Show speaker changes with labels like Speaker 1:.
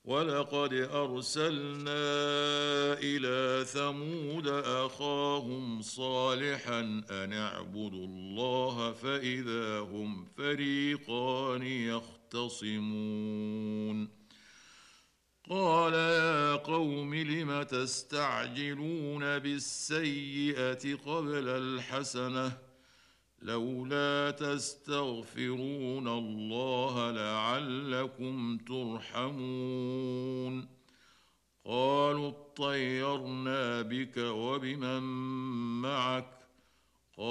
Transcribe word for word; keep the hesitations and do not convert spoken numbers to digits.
Speaker 1: ولقد ارسلنا الى ثمود اخاهم صالحا ان اعبدوا الله فاذا هم فريقان يختصمون قال يا قوم لم تستعجلون بالسيئه قبل الحسنه لولا تستغفرون الله لعلكم ترحمون قالوا اطيرنا بك وبمن معك